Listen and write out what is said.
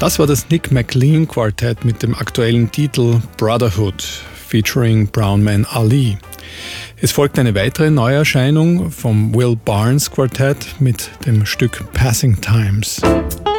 Das war das Nick McLean Quartett mit dem aktuellen Titel Brotherhood featuring Brownman Ali. Es folgt eine weitere Neuerscheinung vom Will Barnes Quartett mit dem Stück Passing Times.